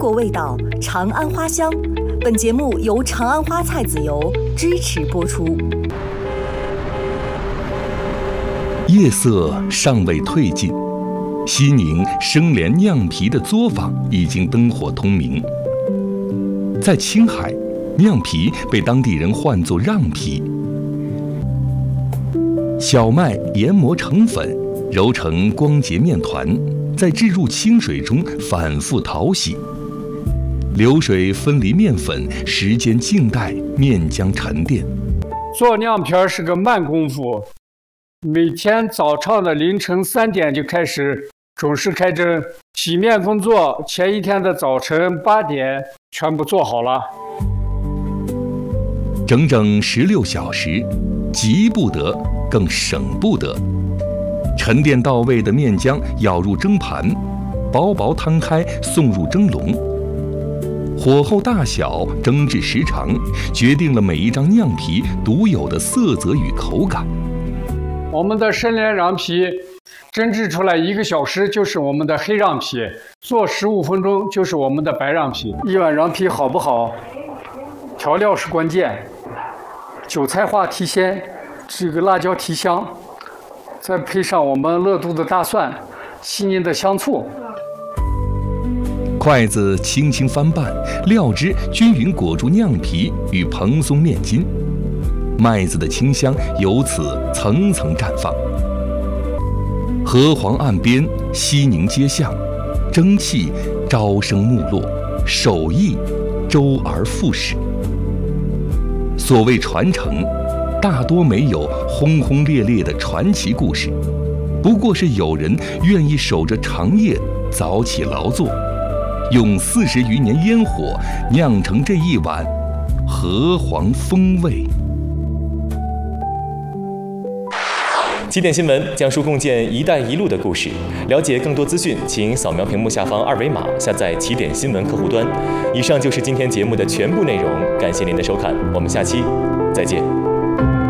国味道，长安花香。本节目由长安花菜籽油支持播出。 夜色尚未褪尽，西宁生莲酿皮的作坊已经灯火通明。在青海，酿皮被当地人唤作让皮。小麦研磨成粉，揉成光洁面团，再置入清水中反复淘洗。流水分离面粉，时间静待面浆沉淀。 做酿皮是个慢功夫，每天早上的凌晨3点就开始准时开蒸，洗面工作前一天的早晨8点全部做好了。 整整16小时，急不得，更省不得。沉淀到位的面浆舀入蒸盘，薄薄摊开送入蒸笼。火候大小、蒸制时长，决定了每一张酿皮独有的色泽与口感。 我们的生莲让皮蒸制出来1个小时就是我们的黑让皮，做15分钟就是我们的白让皮。一碗让皮好不好，调料是关键。韭菜花提鲜，这个辣椒提香，再配上我们乐度的大蒜、细腻的香醋。 筷子轻轻翻拌，料汁均匀裹住酿皮与蓬松面筋，麦子的清香由此层层绽放。河黄岸边，西宁街巷，蒸汽朝生暮落，手艺周而复始。所谓传承，大多没有轰轰烈烈的传奇故事，不过是有人愿意守着长夜，早起劳作，用40余年烟火酿成这一碗河黄风味。 起点新闻讲述共建“一带一路”的故事。了解更多资讯，请扫描屏幕下方2维码，下载起点新闻客户端。以上就是今天节目的全部内容，感谢您的收看，我们下期再见。